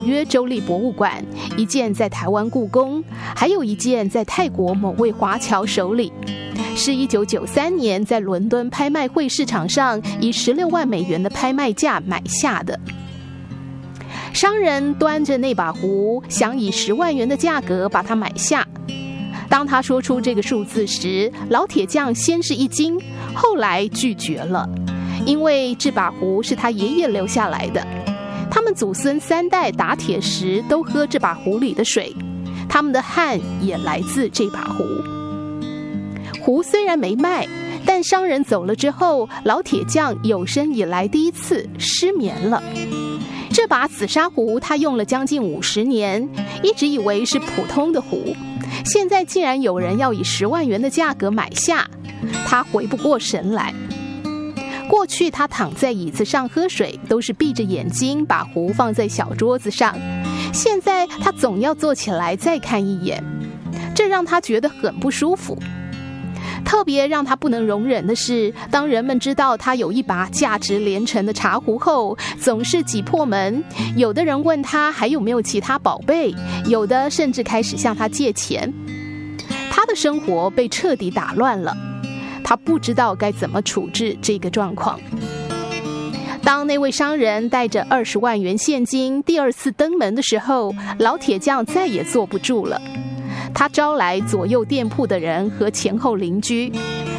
约州立博物馆，一件在台湾故宫，还有一件在泰国某位华侨手里，是1993年在伦敦拍卖会市场上以16万美元的拍卖价买下的。商人端着那把壶，想以10万元的价格把它买下。当他说出这个数字时，老铁匠先是一惊，后来拒绝了，因为这把壶是他爷爷留下来的。他们祖孙3代打铁时都喝这把壶里的水，他们的汗也来自这把壶。壶虽然没卖，但商人走了之后，老铁匠有生以来第一次失眠了。这把紫砂壶他用了将近50年，一直以为是普通的壶，现在竟然有人要以10万元的价格买下，他回不过神来。过去他躺在椅子上喝水，都是闭着眼睛把壶放在小桌子上，现在他总要坐起来再看一眼，这让他觉得很不舒服。特别让他不能容忍的是，当人们知道他有一把价值连城的茶壶后，总是挤破门，有的人问他还有没有其他宝贝，有的甚至开始向他借钱。他的生活被彻底打乱了，他不知道该怎么处置这个状况。当那位商人带着20万元现金第2次登门的时候，老铁匠再也坐不住了。他招来左右店铺的人和前后邻居，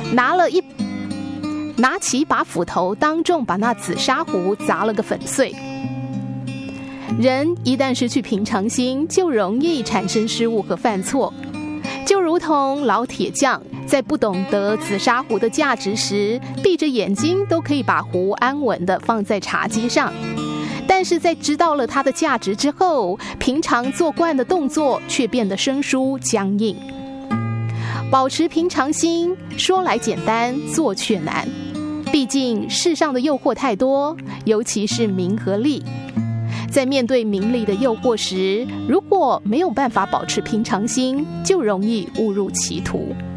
拿起一把斧头，当众把那紫砂壶砸了个粉碎。人一旦失去平常心，就容易产生失误和犯错。就如同老铁匠在不懂得紫砂壶的价值时，闭着眼睛都可以把壶安稳地放在茶几上，但是在知道了它的价值之后，平常做惯的动作却变得生疏僵硬。保持平常心，说来简单，做却难。毕竟世上的诱惑太多，尤其是名和利。在面对名利的诱惑时，如果没有办法保持平常心，就容易误入歧途。